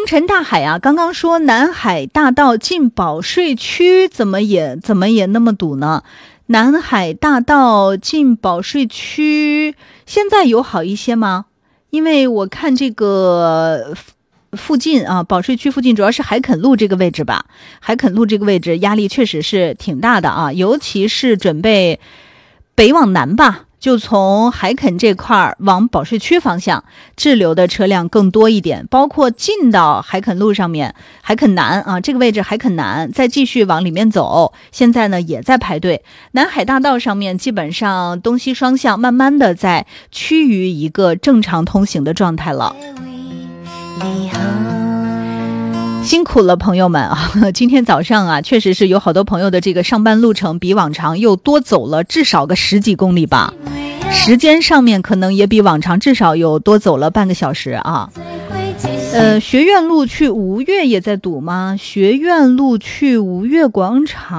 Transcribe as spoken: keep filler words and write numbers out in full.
辰大海啊，刚刚说南海大道进保税区怎么也怎么也那么堵呢？南海大道进保税区现在有好一些吗？因为我看这个附近啊，保税区附近主要是海垦路这个位置吧，海垦路这个位置压力确实是挺大的啊，尤其是准备北往南吧，就从海垦这块往保税区方向滞留的车辆更多一点，包括进到海垦路上面，海垦南啊这个位置海垦南再继续往里面走，现在呢也在排队。南海大道上面基本上东西双向慢慢的在趋于一个正常通行的状态了。辛苦了朋友们啊！今天早上啊，确实是有好多朋友的这个上班路程比往常又多走了至少个十几公里吧，时间上面可能也比往常至少有多走了半个小时啊。呃，学院路去吴越也在堵吗？学院路去吴越广场